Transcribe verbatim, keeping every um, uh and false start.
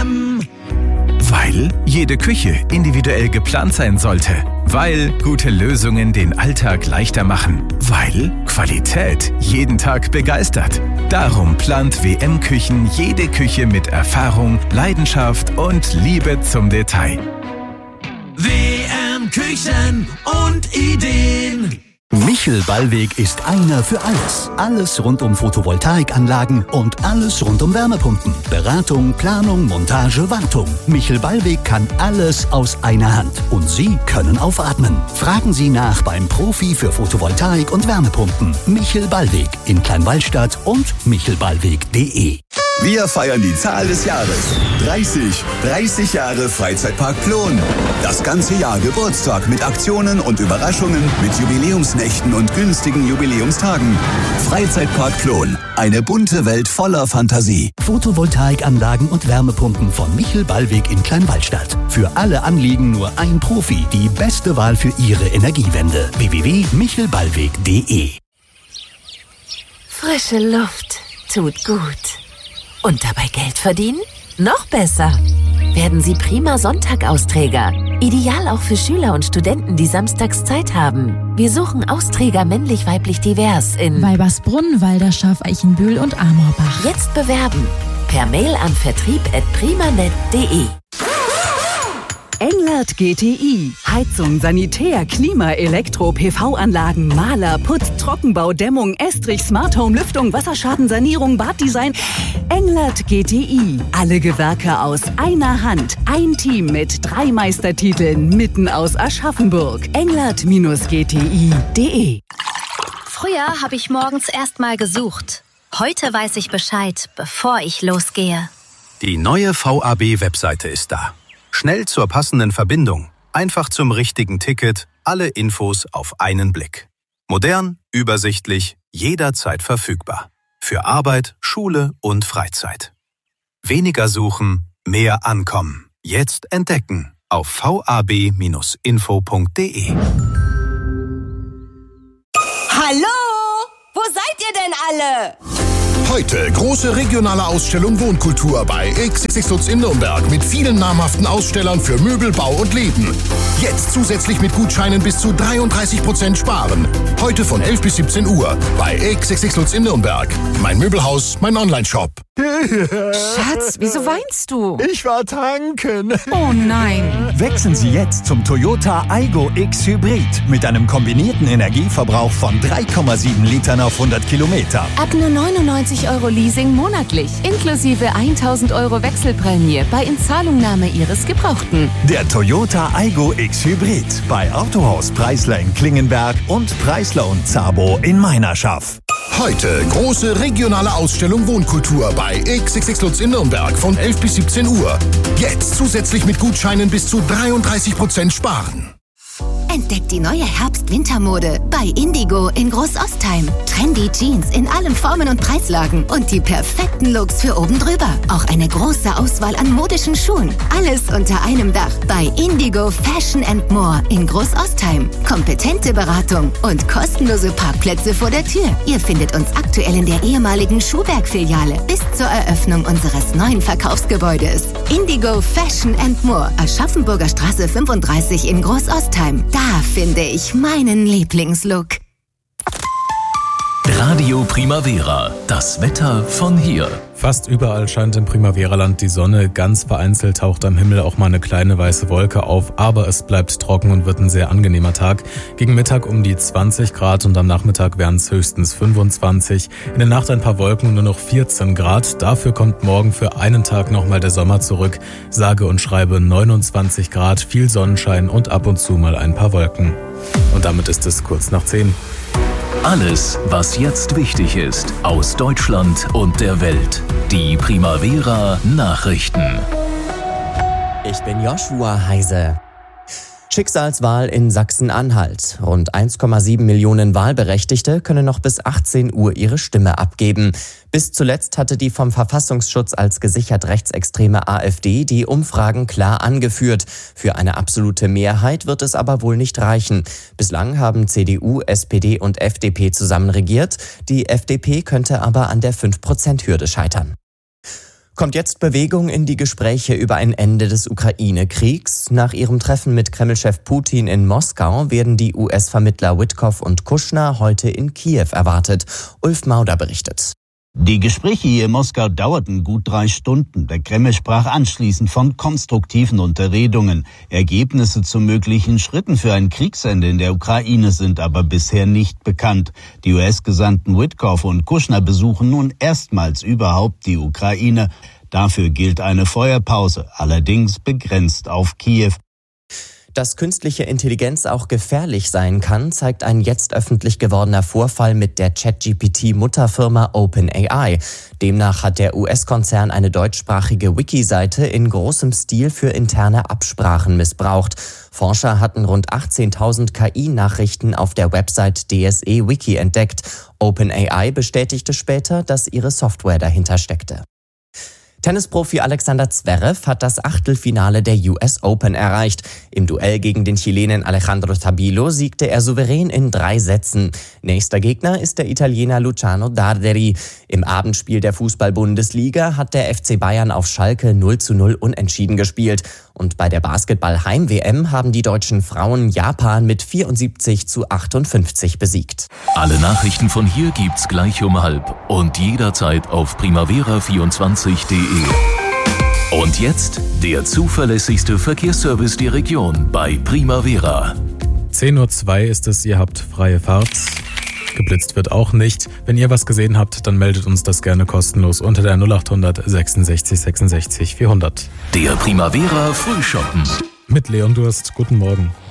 M. Weil jede Küche individuell geplant sein sollte. Weil gute Lösungen den Alltag leichter machen. Weil Qualität jeden Tag begeistert. Darum plant W M Küchen jede Küche mit Erfahrung, Leidenschaft und Liebe zum Detail. W M Küchen und Ideen. Michel Ballweg ist einer für alles. Alles rund um Photovoltaikanlagen und alles rund um Wärmepumpen. Beratung, Planung, Montage, Wartung. Michel Ballweg kann alles aus einer Hand. Und Sie können aufatmen. Fragen Sie nach beim Profi für Photovoltaik und Wärmepumpen. Michel Ballweg in Kleinwallstadt und michelballweg punkt de. Wir feiern die Zahl des Jahres. dreißig. dreißig Jahre Freizeitpark Plon. Das ganze Jahr Geburtstag mit Aktionen und Überraschungen, mit Jubiläumsnächten und günstigen Jubiläumstagen. Freizeitpark Plon. Eine bunte Welt voller Fantasie. Photovoltaikanlagen und Wärmepumpen von Michel Ballweg in Kleinwallstadt. Für alle Anliegen nur ein Profi. Die beste Wahl für Ihre Energiewende. w w w punkt michelballweg punkt de. Frische Luft tut gut. Und dabei Geld verdienen? Noch besser! Werden Sie prima Sonntag-Austräger. Ideal auch für Schüler und Studenten, die samstags Zeit haben. Wir suchen Austräger männlich-weiblich divers in Weibersbrunn, Walderschaft, Eichenbühl und Amorbach. Jetzt bewerben. Per Mail an vertrieb at primanet punkt de. Englert G T I. Heizung, Sanitär, Klima, Elektro, P V-Anlagen, Maler, Putz, Trockenbau, Dämmung, Estrich, Smart Home, Lüftung, Wasserschadensanierung, Baddesign. Englert G T I. Alle Gewerke aus einer Hand. Ein Team mit drei Meistertiteln mitten aus Aschaffenburg. englert G T I punkt de. Früher habe ich morgens erst mal gesucht. Heute weiß ich Bescheid, bevor ich losgehe. Die neue V A B-Webseite ist da. Schnell zur passenden Verbindung, einfach zum richtigen Ticket, alle Infos auf einen Blick. Modern, übersichtlich, jederzeit verfügbar. Für Arbeit, Schule und Freizeit. Weniger suchen, mehr ankommen. Jetzt entdecken auf v a b Bindestrich info punkt de. Hallo? Wo seid ihr denn alle? Heute große regionale Ausstellung Wohnkultur bei X X Lutz in Nürnberg mit vielen namhaften Ausstellern für Möbel, Bau und Leben. Jetzt zusätzlich mit Gutscheinen bis zu dreiunddreißig Prozent sparen. Heute von elf bis siebzehn Uhr bei X X Lutz in Nürnberg. Mein Möbelhaus, mein Online-Shop. Schatz, wieso weinst du? Ich war tanken. Oh nein. Wechseln Sie jetzt zum Toyota Aygo X Hybrid mit einem kombinierten Energieverbrauch von drei Komma sieben Litern auf hundert Kilometer. Ab nur neunundneunzig Euro Leasing monatlich, inklusive tausend Euro Wechselprämie bei Inzahlungnahme Ihres Gebrauchten. Der Toyota Aygo X Hybrid bei Autohaus Preisler in Klingenberg und Preisler und Zabo in Meinerschaft. Heute große regionale Ausstellung Wohnkultur bei X X X Lutz in Nürnberg von elf bis siebzehn Uhr. Jetzt zusätzlich mit Gutscheinen bis zu dreiunddreißig Prozent sparen. Entdeckt die neue Herbst-Wintermode bei Indigo in Großostheim. Trendy Jeans in allen Formen und Preislagen und die perfekten Looks für oben drüber. Auch eine große Auswahl an modischen Schuhen. Alles unter einem Dach bei Indigo Fashion and More in Großostheim. Kompetente Beratung und kostenlose Parkplätze vor der Tür. Ihr findet uns aktuell in der ehemaligen Schuhberg-Filiale bis zur Eröffnung unseres neuen Verkaufsgebäudes. Indigo Fashion and More, Aschaffenburger Straße fünfunddreißig in Großostheim. Da finde ich meinen Lieblingslook. Radio Primavera, das Wetter von hier. Fast überall scheint im Primavera-Land die Sonne. Ganz vereinzelt taucht am Himmel auch mal eine kleine weiße Wolke auf. Aber es bleibt trocken und wird ein sehr angenehmer Tag. Gegen Mittag um die zwanzig Grad und am Nachmittag wären es höchstens fünfundzwanzig. In der Nacht ein paar Wolken und nur noch vierzehn Grad. Dafür kommt morgen für einen Tag nochmal der Sommer zurück. Sage und schreibe neunundzwanzig Grad, viel Sonnenschein und ab und zu mal ein paar Wolken. Und damit ist es kurz nach zehn. Alles, was jetzt wichtig ist, aus Deutschland und der Welt. Die Primavera Nachrichten. Ich bin Joshua Heise. Schicksalswahl in Sachsen-Anhalt. Rund eins Komma sieben Millionen Wahlberechtigte können noch bis achtzehn Uhr ihre Stimme abgeben. Bis zuletzt hatte die vom Verfassungsschutz als gesichert rechtsextreme AfD die Umfragen klar angeführt. Für eine absolute Mehrheit wird es aber wohl nicht reichen. Bislang haben C D U, S P D und F D P zusammen regiert. Die F D P könnte aber an der fünf Prozent Hürde scheitern. Kommt jetzt Bewegung in die Gespräche über ein Ende des Ukraine-Kriegs? Nach ihrem Treffen mit Kreml-Chef Putin in Moskau werden die U S-Vermittler Witkoff und Kushner heute in Kiew erwartet. Ulf Mauder berichtet. Die Gespräche hier in Moskau dauerten gut drei Stunden. Der Kreml sprach anschließend von konstruktiven Unterredungen. Ergebnisse zu möglichen Schritten für ein Kriegsende in der Ukraine sind aber bisher nicht bekannt. Die U S-Gesandten Witkoff und Kushner besuchen nun erstmals überhaupt die Ukraine. Dafür gilt eine Feuerpause, allerdings begrenzt auf Kiew. Dass künstliche Intelligenz auch gefährlich sein kann, zeigt ein jetzt öffentlich gewordener Vorfall mit der ChatGPT Mutterfirma OpenAI. Demnach hat der U S-Konzern eine deutschsprachige Wiki-Seite in großem Stil für interne Absprachen missbraucht. Forscher hatten rund achtzehntausend K I-Nachrichten auf der Website D S E Wiki entdeckt. OpenAI bestätigte später, dass ihre Software dahinter steckte. Tennisprofi Alexander Zverev hat das Achtelfinale der U S Open erreicht. Im Duell gegen den Chilenen Alejandro Tabilo siegte er souverän in drei Sätzen. Nächster Gegner ist der Italiener Luciano Darderi. Im Abendspiel der Fußball-Bundesliga hat der F C Bayern auf Schalke null zu null unentschieden gespielt. Und bei der Basketball-Heim-W M haben die deutschen Frauen Japan mit vierundsiebzig zu achtundfünfzig besiegt. Alle Nachrichten von hier gibt's gleich um halb und jederzeit auf primavera vierundzwanzig punkt de. Und jetzt der zuverlässigste Verkehrsservice der Region bei Primavera. zehn Uhr zwei ist es, ihr habt freie Fahrt. Geblitzt wird auch nicht. Wenn ihr was gesehen habt, dann meldet uns das gerne kostenlos unter der null achthundert sechsundsechzig sechsundsechzig vierhundert. Der Primavera Frühschoppen. Mit Leon Durst. Guten Morgen.